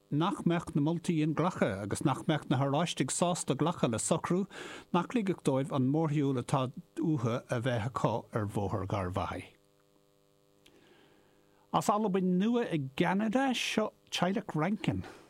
nach mecht na multaíon glacha agus nach mecht na thráistigh sásta glacha le socrú nach lígach dóibh an mórthiúil atá uthe a bheithe có ar bmhóthar gar bhaid. As albain nua i Canada seo Teilech Rankin.